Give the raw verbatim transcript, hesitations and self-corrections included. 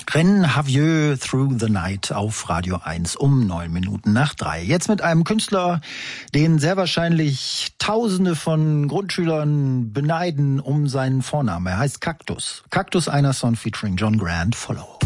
Ren Havieux Through the Night auf Radio eins um neun Minuten nach drei. Jetzt mit einem Künstler, den sehr wahrscheinlich Tausende von Grundschülern beneiden um seinen Vornamen. Er heißt Kaktus. Kaktus, einer Song featuring John Grant, Follow.